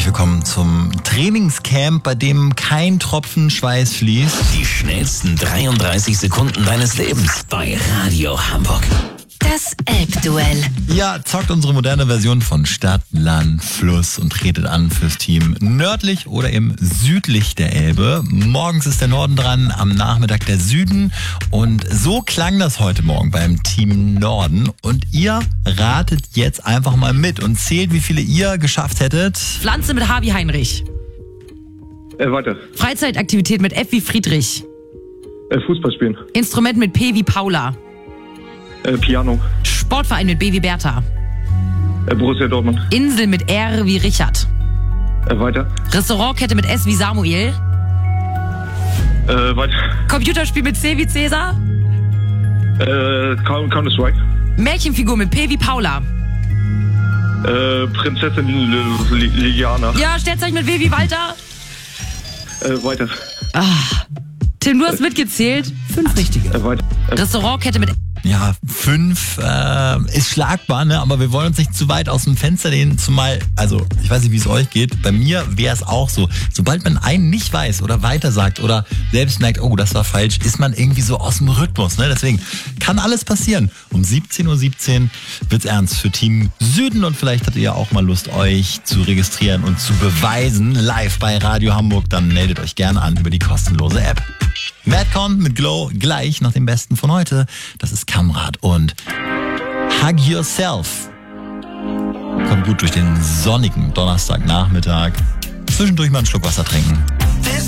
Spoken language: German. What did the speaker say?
herzlich willkommen zum Trainingscamp, bei dem kein Tropfen Schweiß fließt. Die schnellsten 33 Sekunden deines Lebens bei Radio Hamburg. Das Elbduell. Ja, zockt unsere moderne Version von Stadt, Land, Fluss und tretet an fürs Team nördlich oder eben südlich der Elbe. Morgens ist der Norden dran, am Nachmittag der Süden. Und so klang das heute Morgen beim Team Norden. Und ihr ratet jetzt einfach mal mit und zählt, wie viele ihr geschafft hättet. Pflanze mit H wie Heinrich. Weiter. Freizeitaktivität mit F wie Friedrich. Fußball spielen. Instrument mit P wie Paula. Piano. Sportverein mit B wie Bertha. Borussia Dortmund. Insel mit R wie Richard. Weiter. Restaurantkette mit S wie Samuel. Weiter. Computerspiel mit C wie Cäsar. Counter-Strike. Märchenfigur mit P wie Paula. Prinzessin Liliana. Ja, Sternzeichen mit W wie Walter. Weiter. Tim, du hast mitgezählt. 5 richtige. Weiter. Restaurantkette mit Ja, 5 ist schlagbar, ne? Aber wir wollen uns nicht zu weit aus dem Fenster lehnen, zumal, also ich weiß nicht, wie es euch geht, bei mir wäre es auch so, sobald man einen nicht weiß oder weiter sagt oder selbst merkt, oh, das war falsch, ist man irgendwie so aus dem Rhythmus, ne? Deswegen kann alles passieren. Um 17:17 Uhr wird's ernst für Team Süden und vielleicht habt ihr ja auch mal Lust, euch zu registrieren und zu beweisen, live bei Radio Hamburg, dann meldet euch gerne an über die kostenlose App. Madcon mit Glow gleich nach dem Besten von heute. Das ist Kamrat und Hug Yourself. Kommt gut durch den sonnigen Donnerstagnachmittag. Zwischendurch mal einen Schluck Wasser trinken.